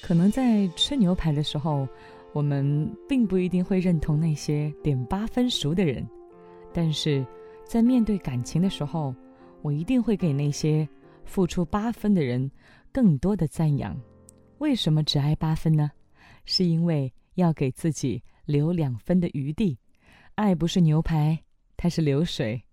可能在吃牛排的时候，我们并不一定会认同那些点8分熟的人，但是在面对感情的时候，我一定会给那些付出8分的人更多的赞扬。为什么只爱8分呢？是因为要给自己留2分的余地。爱不是牛排，它是流水，